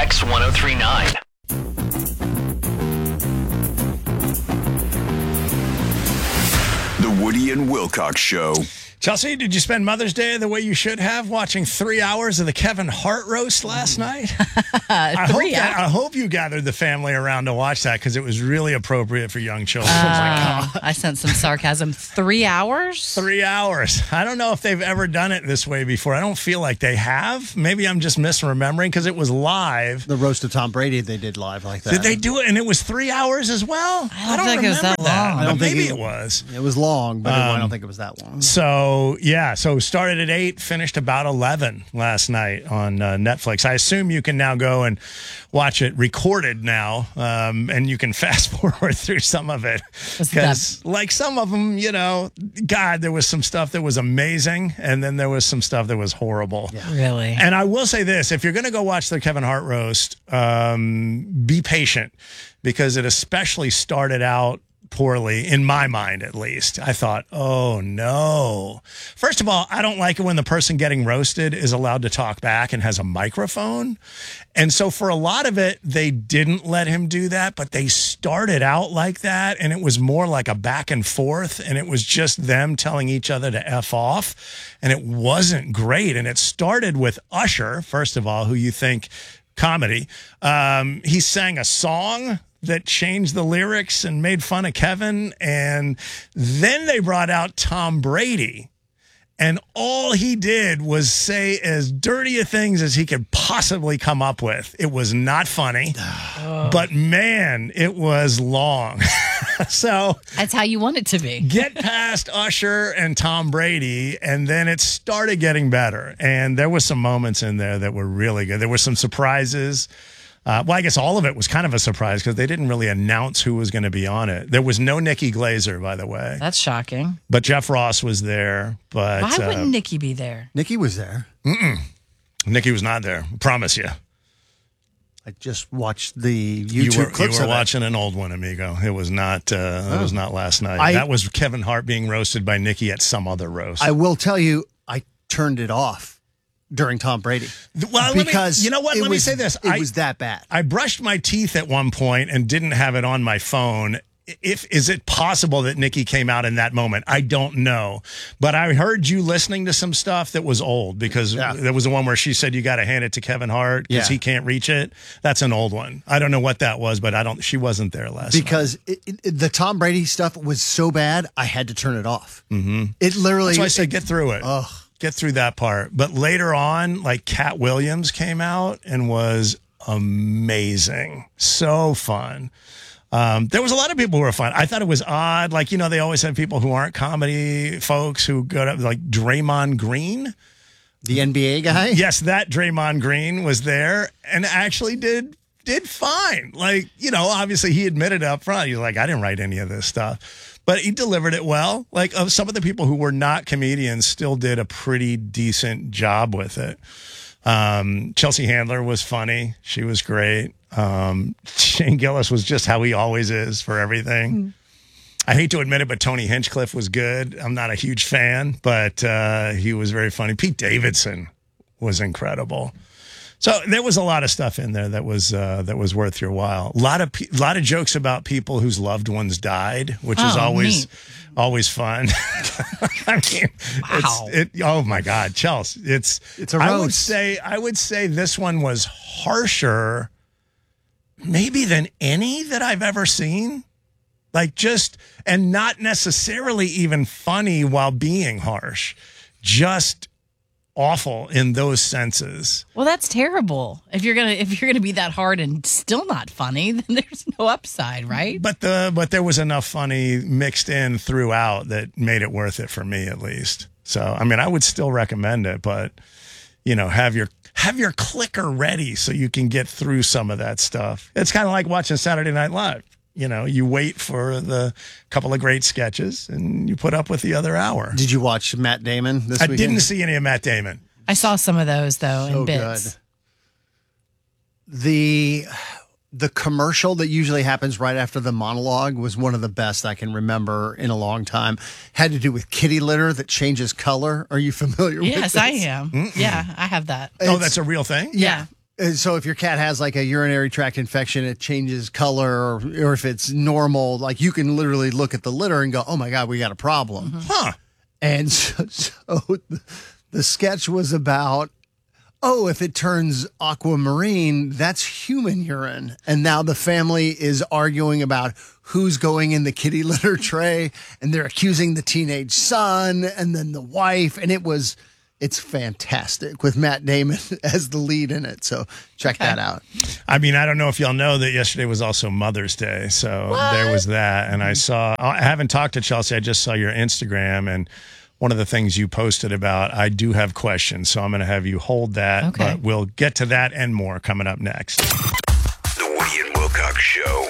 X1039. The Woody and Wilcox Show. Chelsea, did you spend Mother's Day the way you should have, watching 3 hours of the Kevin Hart roast last night? I hope you gathered the family around to watch that, because it was really appropriate for young children. I sent some sarcasm. 3 hours? 3 hours. I don't know if they've ever done it this way before. I don't feel like they have. Maybe I'm just misremembering, because it was live. The roast of Tom Brady they did live like that. Did they do it? And it was 3 hours as well? I don't think it was that long. I don't think maybe it was. It was long, but I don't think it was that long. So started at 8, finished about 11 last night on Netflix. I assume you can now go and watch it recorded now, and you can fast forward through some of it. Because like some of them, God, there was some stuff that was amazing, and then there was some stuff that was horrible. Yeah. Really? And I will say this, if you're going to go watch the Kevin Hart roast, be patient, because it especially started out poorly, in my mind at least. I thought, oh no. First of all, I don't like it when the person getting roasted is allowed to talk back and has a microphone. And so for a lot of it, they didn't let him do that, but they started out like that, and it was more like a back and forth, and it was just them telling each other to F off, and it wasn't great. And it started with Usher, first of all, who you think comedy. He sang a song that changed the lyrics and made fun of Kevin. And then they brought out Tom Brady, and all he did was say as dirty a things as he could possibly come up with. It was not funny, but man, it was long. So that's how you want it to be. Get past Usher and Tom Brady, and then it started getting better. And there were some moments in there that were really good. There were some surprises. Well, I guess all of it was kind of a surprise, because they didn't really announce who was going to be on it. There was no Nikki Glazer, by the way. That's shocking. But Jeff Ross was there. But why wouldn't Nikki be there? Nikki was there. Nikki was not there. Promise you. I just watched the YouTube clips. You were watching an old one, amigo. It was not. It was not last night. That was Kevin Hart being roasted by Nikki at some other roast. I will tell you, I turned it off during Tom Brady. Well, because you know what? Let me say this. It was that bad. I brushed my teeth at one point and didn't have it on my phone. Is it possible that Nikki came out in that moment? I don't know. But I heard you listening to some stuff that was old, because there was the one where she said you got to hand it to Kevin Hart because he can't reach it. That's an old one. I don't know what that was, but she wasn't there last night. Because the Tom Brady stuff was so bad, I had to turn it off. Mm-hmm. It literally. That's why I said get through it. Ugh. Get through that part. But later on, like, Cat Williams came out and was amazing. So fun. There was a lot of people who were fun. I thought it was odd. Like, they always have people who aren't comedy folks who go to, like, Draymond Green. The NBA guy? Yes, that Draymond Green was there and actually did fine. Like, obviously he admitted up front. He was like, I didn't write any of this stuff. But he delivered it well. Like, some of the people who were not comedians still did a pretty decent job with it. Chelsea Handler was funny. She was great. Shane Gillis was just how he always is for everything. I hate to admit it, but Tony Hinchcliffe was good. I'm not a huge fan, but he was very funny. Pete Davidson was incredible. So there was a lot of stuff in there that was worth your while. A lot of jokes about people whose loved ones died, which is always fun. I mean, wow. Oh my God, Chelsea, it's a roast. I would say this one was harsher, maybe, than any that I've ever seen. Like, and not necessarily even funny while being harsh, just awful in those senses. Well, that's terrible. If you're gonna be that hard and still not funny, then there's no upside, right? But there was enough funny mixed in throughout that made it worth it for me, at least. So I mean, I would still recommend it, but have your clicker ready so you can get through some of that stuff. It's kind of like watching Saturday Night Live. You wait for the couple of great sketches and you put up with the other hour. Did you watch Matt Damon this weekend? I didn't see any of Matt Damon. I saw some of those, though, in bits. Good. The commercial that usually happens right after the monologue was one of the best I can remember in a long time. Had to do with kitty litter that changes color. Are you familiar with this? Yes, I am. Mm-mm. Yeah, I have that. Oh, that's a real thing? Yeah. So if your cat has like a urinary tract infection, it changes color, or if it's normal, like you can literally look at the litter and go, oh my God, we got a problem. Huh. And so the sketch was about, oh, if it turns aquamarine, that's human urine. And now the family is arguing about who's going in the kitty litter tray, and they're accusing the teenage son and then the wife. And it's fantastic with Matt Damon as the lead in it. So check that out. I mean, I don't know if y'all know that yesterday was also Mother's Day. So there was that. And I haven't talked to Chelsea. I just saw your Instagram, and one of the things you posted about, I do have questions. So I'm going to have you hold that. Okay. But we'll get to that and more coming up next. The Woody and Wilcox Show.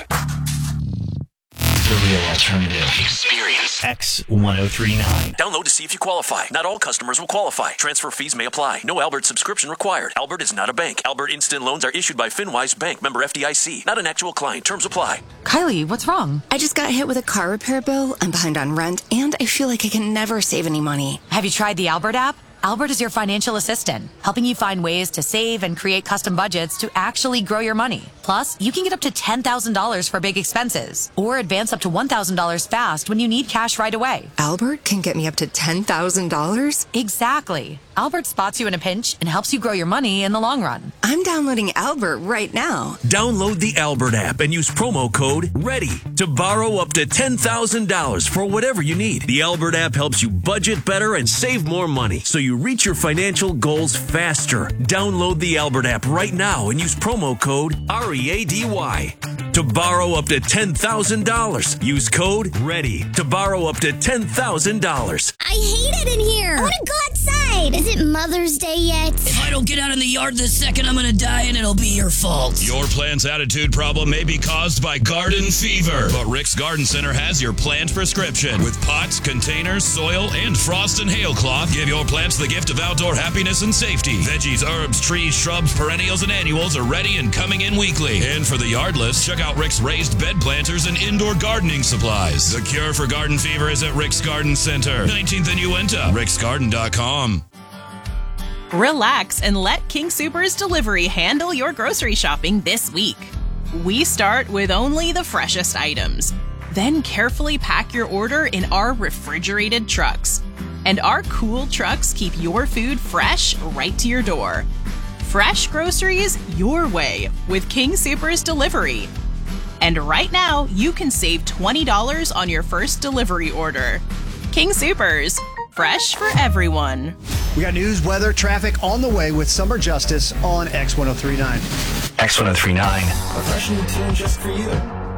The real alternative. Experience X1039. Download to see if you qualify. Not all customers will qualify. Transfer fees may apply. No Albert subscription required. Albert is not a bank. Albert Instant Loans are issued by FinWise Bank, member FDIC. Not an actual client. Terms apply. Kylie, what's wrong? I just got hit with a car repair bill. I'm behind on rent, and I feel like I can never save any money. Have you tried the Albert app? Albert is your financial assistant, helping you find ways to save and create custom budgets to actually grow your money. Plus, you can get up to $10,000 for big expenses, or advance up to $1,000 fast when you need cash right away. Albert can get me up to $10,000? Exactly. Albert spots you in a pinch and helps you grow your money in the long run. I'm downloading Albert right now. Download the Albert app and use promo code READY to borrow up to $10,000 for whatever you need. The Albert app helps you budget better and save more money, so you reach your financial goals faster. Download the Albert app right now and use promo code READY to borrow up to $10,000. Use code READY to borrow up to $10,000. I hate it in here. I want to go outside. Is it Mother's Day yet? If I don't get out in the yard this second, I'm gonna die and it'll be your fault. Your plant's attitude problem may be caused by garden fever, but Rick's Garden Center has your plant prescription. With pots, containers, soil, and frost and hail cloth, give your plants the gift of outdoor happiness and safety. Veggies, herbs, trees, shrubs, perennials, and annuals are ready and coming in weekly. And for the yardless, check out Rick's raised bed planters and indoor gardening supplies. The cure for garden fever is at Rick's Garden Center, 19th and Uinta, ricksgarden.com. Relax and let King Soopers Delivery handle your grocery shopping this week. We start with only the freshest items, then carefully pack your order in our refrigerated trucks. And our cool trucks keep your food fresh right to your door. Fresh groceries your way with King Soopers Delivery. And right now, you can save $20 on your first delivery order. King Soopers, fresh for everyone. We got news, weather, traffic on the way with Summer Justice on X1039. X1039. Professional tune just for you.